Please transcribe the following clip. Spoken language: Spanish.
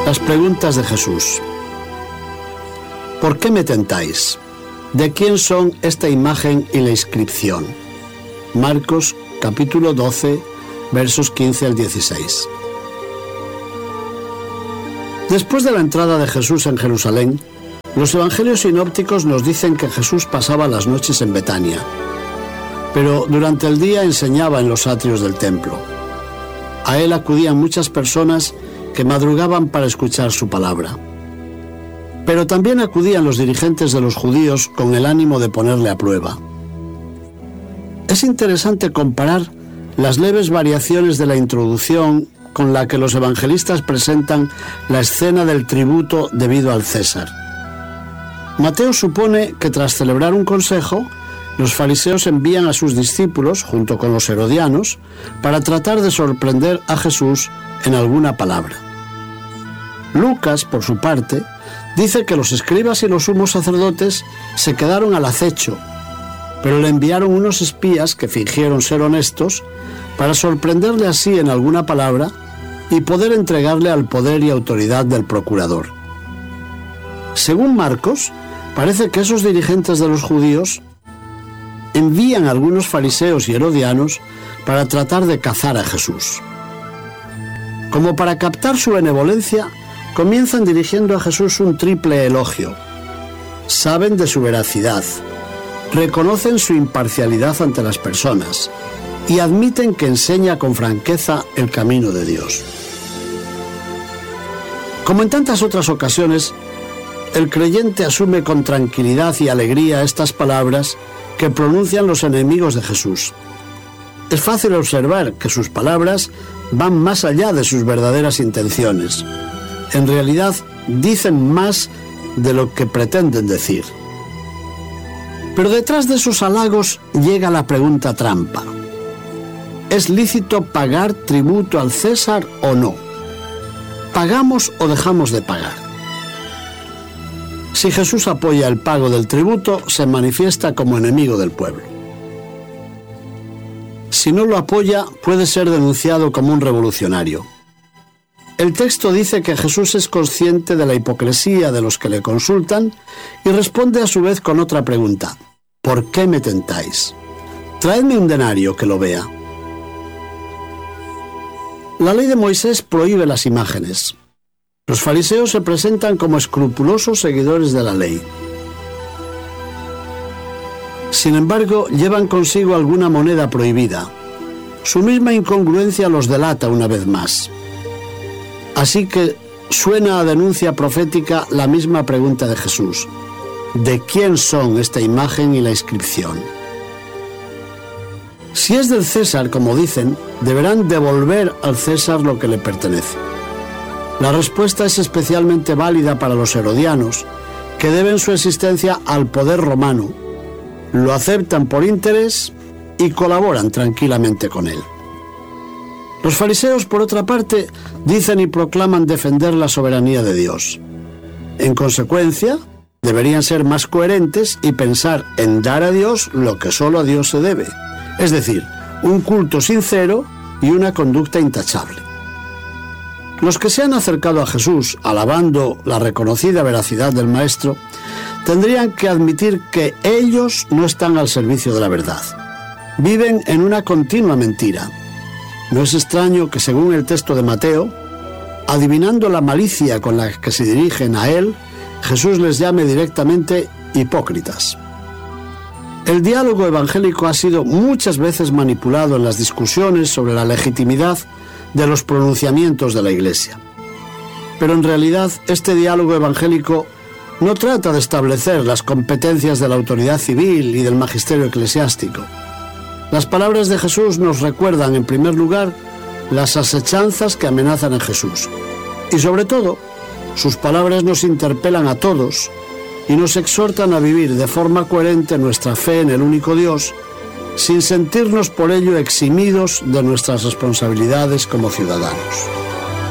Las preguntas de Jesús. ¿Por qué me tentáis? ¿De quién son esta imagen y la inscripción? Marcos, capítulo 12, versos 15 al 16. Después de la entrada de Jesús en Jerusalén, los evangelios sinópticos nos dicen que Jesús pasaba las noches en Betania, pero durante el día enseñaba en los atrios del templo. A él acudían muchas personas que madrugaban para escuchar su palabra. Pero también acudían los dirigentes de los judíos con el ánimo de ponerle a prueba. Es interesante comparar las leves variaciones de la introducción con la que los evangelistas presentan la escena del tributo debido al César. Mateo supone que tras celebrar un consejo, los fariseos envían a sus discípulos, junto con los herodianos, para tratar de sorprender a Jesús en alguna palabra. Lucas, por su parte, dice que los escribas y los sumos sacerdotes se quedaron al acecho, pero le enviaron unos espías que fingieron ser honestos para sorprenderle así en alguna palabra y poder entregarle al poder y autoridad del procurador. Según Marcos, parece que esos dirigentes de los judíos envían a algunos fariseos y herodianos para tratar de cazar a Jesús. Como para captar su benevolencia, comienzan dirigiendo a Jesús un triple elogio. Saben de su veracidad, reconocen su imparcialidad ante las personas y admiten que enseña con franqueza el camino de Dios. Como en tantas otras ocasiones, el creyente asume con tranquilidad y alegría estas palabras que pronuncian los enemigos de Jesús. Es fácil observar que sus palabras van más allá de sus verdaderas intenciones. En realidad, dicen más de lo que pretenden decir. Pero detrás de sus halagos llega la pregunta trampa. ¿Es lícito pagar tributo al César o no? ¿Pagamos o dejamos de pagar? Si Jesús apoya el pago del tributo, se manifiesta como enemigo del pueblo. Si no lo apoya, puede ser denunciado como un revolucionario. El texto dice que Jesús es consciente de la hipocresía de los que le consultan y responde a su vez con otra pregunta. ¿Por qué me tentáis? Traedme un denario que lo vea. La ley de Moisés prohíbe las imágenes. Los fariseos se presentan como escrupulosos seguidores de la ley. Sin embargo, llevan consigo alguna moneda prohibida. Su misma incongruencia los delata una vez más. Así que suena a denuncia profética la misma pregunta de Jesús. ¿De quién son esta imagen y la inscripción? Si es del César, como dicen, deberán devolver al César lo que le pertenece. La respuesta es especialmente válida para los herodianos, que deben su existencia al poder romano, lo aceptan por interés y colaboran tranquilamente con él. Los fariseos, por otra parte, dicen y proclaman defender la soberanía de Dios. En consecuencia, deberían ser más coherentes y pensar en dar a Dios lo que solo a Dios se debe, es decir, un culto sincero y una conducta intachable. Los que se han acercado a Jesús, alabando la reconocida veracidad del Maestro, tendrían que admitir que ellos no están al servicio de la verdad. Viven en una continua mentira. No es extraño que, según el texto de Mateo, adivinando la malicia con la que se dirigen a él, Jesús les llame directamente hipócritas. El diálogo evangélico ha sido muchas veces manipulado en las discusiones sobre la legitimidad de los pronunciamientos de la Iglesia. Pero en realidad este diálogo evangélico no trata de establecer las competencias de la autoridad civil y del magisterio eclesiástico. Las palabras de Jesús nos recuerdan, en primer lugar, las asechanzas que amenazan a Jesús. Y sobre todo, sus palabras nos interpelan a todos y nos exhortan a vivir de forma coherente nuestra fe en el único Dios, sin sentirnos por ello eximidos de nuestras responsabilidades como ciudadanos.